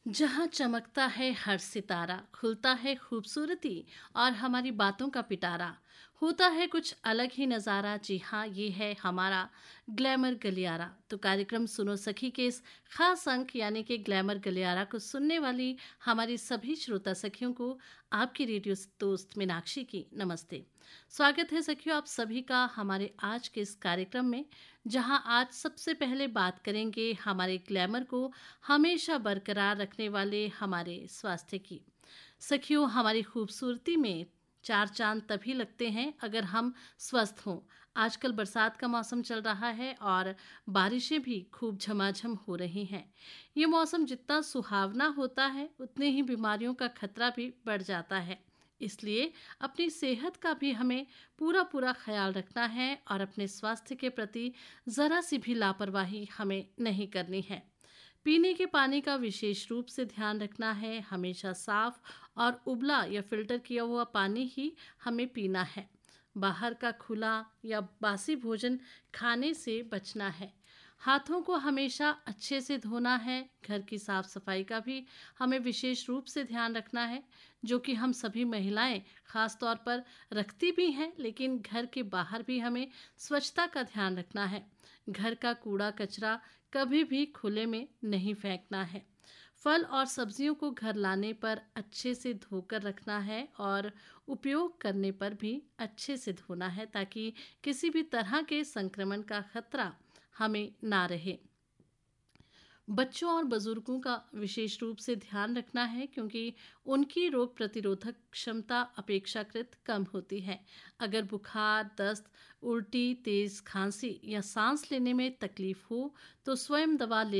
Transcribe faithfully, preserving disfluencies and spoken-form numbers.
जहाँ चमकता है हर सितारा, खुलता है खूबसूरती और हमारी बातों का पिटारा, होता है कुछ अलग ही नज़ारा। जी हाँ, ये है हमारा ग्लैमर गलियारा। तो कार्यक्रम सुनो सखी के इस खास अंक यानी कि ग्लैमर गलियारा को सुनने वाली हमारी सभी श्रोता सखियों को आपकी रेडियो दोस्त मीनाक्षी की नमस्ते। स्वागत है सखियों आप सभी का हमारे आज के इस कार्यक्रम में, जहां आज सबसे पहले बात करेंगे हमारे ग्लैमर को हमेशा बरकरार रखने वाले हमारे स्वास्थ्य की। सखियों, हमारी खूबसूरती में चार चांद तभी लगते हैं अगर हम स्वस्थ हों। आजकल बरसात का मौसम चल रहा है और बारिशें भी खूब झमाझम हो रही हैं। ये मौसम जितना सुहावना होता है उतने ही बीमारियों का खतरा भी बढ़ जाता है। इसलिए अपनी सेहत का भी हमें पूरा पूरा ख्याल रखना है और अपने स्वास्थ्य के प्रति ज़रा सी भी लापरवाही हमें नहीं करनी है। पीने के पानी का विशेष रूप से ध्यान रखना है। हमेशा साफ और उबला या फिल्टर किया हुआ पानी ही हमें पीना है। बाहर का खुला या बासी भोजन खाने से बचना है। हाथों को हमेशा अच्छे से धोना है। घर की साफ सफाई का भी हमें विशेष रूप से ध्यान रखना है, जो कि हम सभी महिलाएं खास तौर पर रखती भी हैं, लेकिन घर के बाहर भी हमें स्वच्छता का ध्यान रखना है। घर का कूड़ा कचरा कभी भी खुले में नहीं फेंकना है। फल और सब्जियों को घर लाने पर अच्छे से धोकर रखना है और उपयोग करने पर भी अच्छे से धोना है, ताकि किसी भी तरह के संक्रमण का खतरा हमें ना रहे। बच्चों और बुजुर्गों का विशेष रूप से ध्यान रखना है, क्योंकि उनकी रोग प्रतिरोधक क्षमता अपेक्षाकृत कम होती है। अगर बुखार, दस्त, उल्टी, तेज खांसी या सांस लेने में तकलीफ हो तो स्वयं दवा ले